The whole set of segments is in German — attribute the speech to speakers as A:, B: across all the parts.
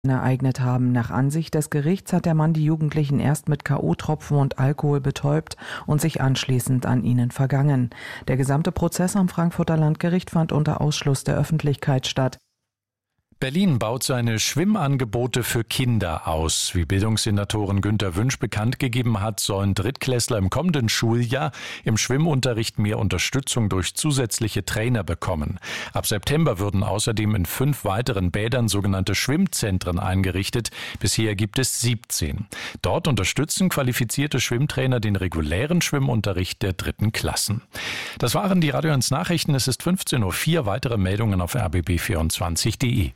A: ereignet haben. Nach Ansicht des Gerichts hat der Mann die Jugendlichen erst mit K.O.-Tropfen und Alkohol betäubt und sich anschließend an ihnen vergangen. Der gesamte Prozess am Frankfurter Landgericht fand unter Ausschluss der Öffentlichkeit statt.
B: Berlin baut seine Schwimmangebote für Kinder aus. Wie Bildungssenatorin Günter Wünsch bekannt gegeben hat, sollen Drittklässler im kommenden Schuljahr im Schwimmunterricht mehr Unterstützung durch zusätzliche Trainer bekommen. Ab September würden außerdem in 5 weiteren Bädern sogenannte Schwimmzentren eingerichtet. Bisher gibt es 17. Dort unterstützen qualifizierte Schwimmtrainer den regulären Schwimmunterricht der 3. Klassen. Das waren die Radio 1 Nachrichten. Es ist 15:04 Uhr. Weitere Meldungen auf rbb24.de.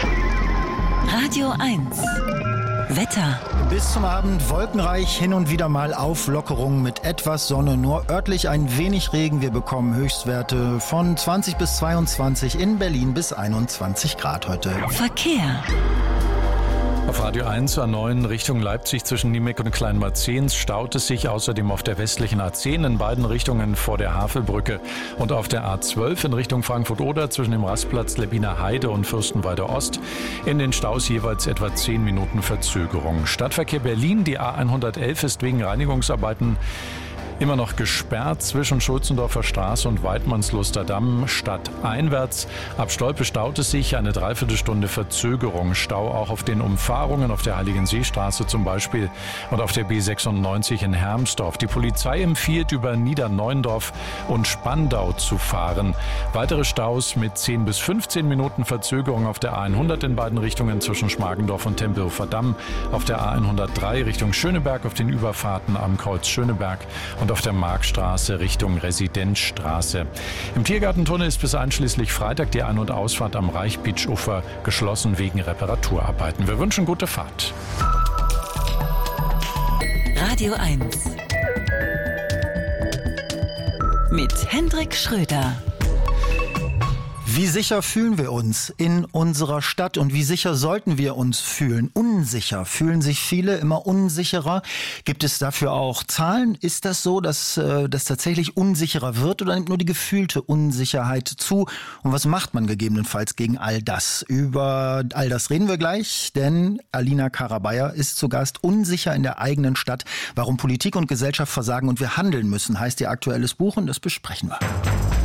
C: Radio 1 Wetter.
D: Bis zum Abend wolkenreich, hin und wieder mal Auflockerung mit etwas Sonne, nur örtlich ein wenig Regen. Wir bekommen Höchstwerte von 20 bis 22, in Berlin bis 21 Grad heute.
C: Verkehr.
B: Auf Radio 1 A9 Richtung Leipzig zwischen Niemek und Kleinmarzens staut es sich außerdem auf der westlichen A10 in beiden Richtungen vor der Havelbrücke und auf der A12 in Richtung Frankfurt-Oder zwischen dem Rastplatz Lebbiner Heide und Fürstenwalde Ost in den Staus jeweils etwa 10 Minuten Verzögerung. Stadtverkehr Berlin, die A111 ist wegen Reinigungsarbeiten immer noch gesperrt zwischen Schulzendorfer Straße und Weidmannsluster Damm stadteinwärts. Ab Stolpe staut es sich, eine Dreiviertelstunde Verzögerung. Stau auch auf den Umfahrungen auf der Heiligenseestraße zum Beispiel und auf der B96 in Hermsdorf. Die Polizei empfiehlt, über Niederneuendorf und Spandau zu fahren. Weitere Staus mit 10 bis 15 Minuten Verzögerung auf der A100 in beiden Richtungen zwischen Schmargendorf und Tempelhofer Damm, auf der A103 Richtung Schöneberg auf den Überfahrten am Kreuz Schöneberg und auf der Markstraße Richtung Residenzstraße. Im Tiergartentunnel ist bis einschließlich Freitag die Ein- und Ausfahrt am Reichbeachufer geschlossen wegen Reparaturarbeiten. Wir wünschen gute Fahrt.
C: Radio 1 mit Hendrik Schröder.
D: Wie sicher fühlen wir uns in unserer Stadt und wie sicher sollten wir uns fühlen? Unsicher fühlen sich viele immer unsicherer. Gibt es dafür auch Zahlen? Ist das so, dass das tatsächlich unsicherer wird oder nimmt nur die gefühlte Unsicherheit zu? Und was macht man gegebenenfalls gegen all das? Über all das reden wir gleich, denn Alina Karabayer ist zu Gast. Unsicher in der eigenen Stadt. Warum Politik und Gesellschaft versagen und wir handeln müssen, heißt ihr aktuelles Buch und das besprechen wir.